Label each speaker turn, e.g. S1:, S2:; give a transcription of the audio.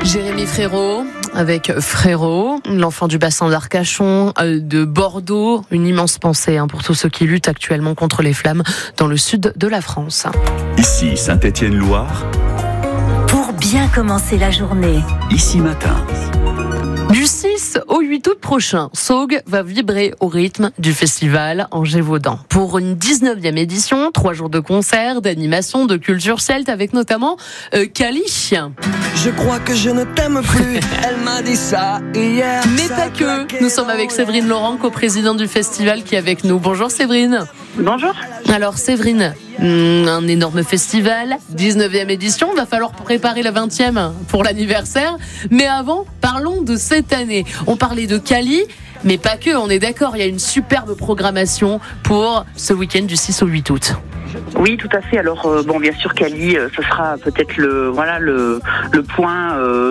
S1: Jérémy Frérot, avec Frérot, l'enfant du bassin d'Arcachon, de Bordeaux. Une immense pensée pour tous ceux qui luttent actuellement contre les flammes dans le sud de la France.
S2: Ici Saint-Étienne-Loire.
S3: Pour bien commencer la journée.
S2: Ici Matin.
S1: Du 6 au 8 août prochain, Saugues va vibrer au rythme du festival Angers-Vaudan. Pour une 19e édition, 3 jours de concerts, d'animation, de culture celte, avec notamment Kali.
S4: Je crois que je ne t'aime plus, elle m'a dit ça hier.
S1: Mais pas que, nous sommes avec Séverine Laurent, coprésidente du festival, qui est avec nous. Bonjour Séverine.
S5: Bonjour.
S1: Alors Séverine, un énorme festival, 19e édition, va falloir préparer la 20e pour l'anniversaire. Mais avant, parlons de cette année. On parlait de Kali, mais pas que, on est d'accord, il y a une superbe programmation pour ce week-end du 6 au 8 août.
S5: Oui, tout à fait. Alors, bien sûr, Kali, ce sera peut-être le point